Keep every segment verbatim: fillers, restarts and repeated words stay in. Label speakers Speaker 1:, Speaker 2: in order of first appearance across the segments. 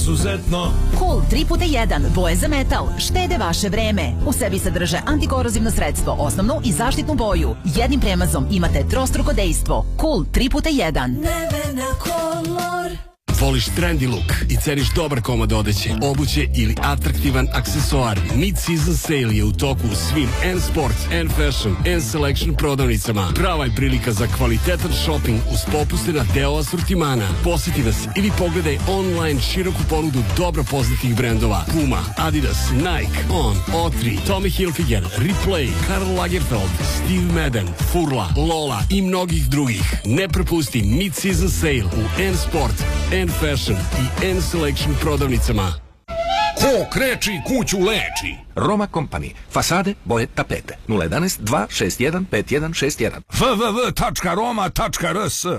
Speaker 1: izuzetno.
Speaker 2: Cool tri puta jedan, boje za metal, štede vaše vreme. U sebi sadrže antikorozivno sredstvo, osnovnu i zaštitnu boju. Jednim premazom imate trostruko dejstvo. Cool tri puta jedan.
Speaker 3: Nevena Color.
Speaker 4: Voliš trendy look i ceniš dobar komad odeće, obuće ili atraktivan aksesuar? Mid-season sale je u toku u svim N Sports, N Fashion, N Selection prodavnicama. Prava je prilika za kvalitetan shopping uz popuste na deo asortimana. Posjeti nas ili pogledaj online široku ponudu dobro poznatih brendova: Puma, Adidas, Nike, On, O tri, Tommy Hilfiger, Replay, Karl Lagerfeld, Steve Madden, Furla, Lola i mnogih drugih. Ne propusti mid-season sale u N Sport, N Fashion i N Selection prodavnicama.
Speaker 1: Ko kreči, kuću leči.
Speaker 5: Roma Company. Fasade, boje, tapete. nula jedan dva šest jedan pet jedan šest jedan.
Speaker 1: w w w tačka roma tačka r s.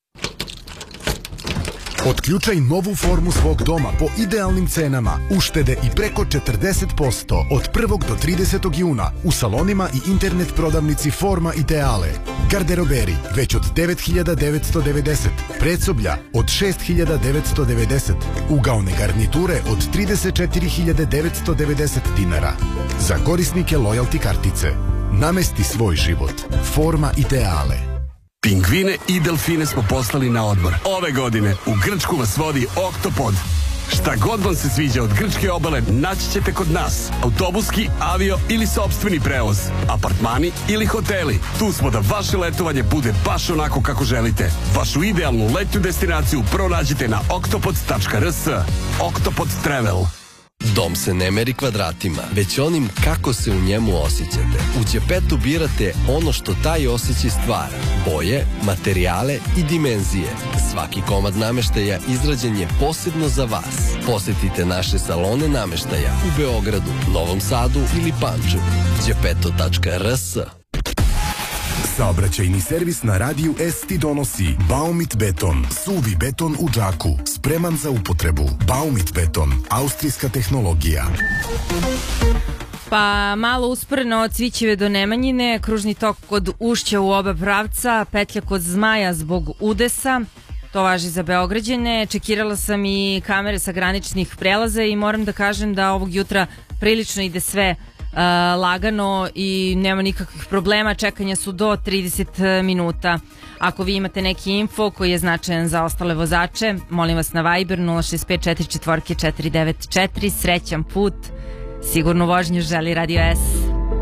Speaker 6: Otključaj novu formu svog doma po idealnim cenama, uštede i preko četrdeset posto od prvog do tridesetog juna u salonima i internet prodavnici Forma Ideale. Garderoberi već od devet hiljada devetsto devedeset, predsoblja od šest hiljada devetsto devedeset, ugaone garniture od trideset četiri hiljade devetsto devedeset dinara. Za korisnike lojalty kartice. Namesti svoj život. Forma Ideale.
Speaker 4: Pingvine i delfine smo poslali na odmor. Ove godine u Grčku vas vodi Oktopod. Šta god vam se sviđa od grčke obale naći ćete kod nas. Autobuski, avio ili sopstveni prevoz, apartmani ili hoteli. Tu smo da vaše letovanje bude baš onako kako želite. Vašu idealnu letnju destinaciju pronađite na oktopod tačka r s. Oktopod Travel.
Speaker 7: Dom se ne meri kvadratima, već onim kako se u njemu osjećate. U Đepetu birate ono što taj osjećaj stvara. Boje, materijale i dimenzije. Svaki komad nameštaja izrađen je posebno za vas. Posjetite naše salone nameštaja u Beogradu, Novom Sadu ili Pančevu. đepeto tačka r s.
Speaker 6: Saobraćajni servis na radiju S ti donosi Baumit beton, suvi beton u džaku, spreman za upotrebu. Baumit beton, austrijska tehnologija.
Speaker 8: Pa malo usporeno od Cvićeve do Nemanjine, kružni tok kod Ušća u oba pravca, petlja kod Zmaja zbog udesa. To važi za Beograđane. Čekirala sam i kamere sa graničnih prelaza i moram da kažem da ovog jutra prilično ide sve Uh, lagano i nema nikakvih problema. Čekanja su do trideset minuta. Ako vi imate neki info koji je značajan za ostale vozače, molim vas na Viber nula šest pet četiri četiri četiri devet četiri. Srećan put, sigurnu vožnju želi Radio S.